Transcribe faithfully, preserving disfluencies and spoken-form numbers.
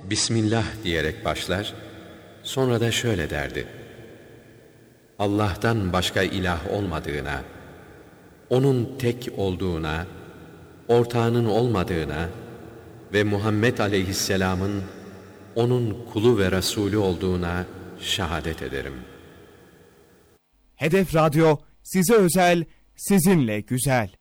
Bismillah diyerek başlar, sonra da şöyle derdi: Allah'tan başka ilah olmadığına, O'nun tek olduğuna, ortağının olmadığına ve Muhammed Aleyhisselam'ın O'nun kulu ve Resulü olduğuna şehadet ederim. Hedef Radyo size özel, sizinle güzel.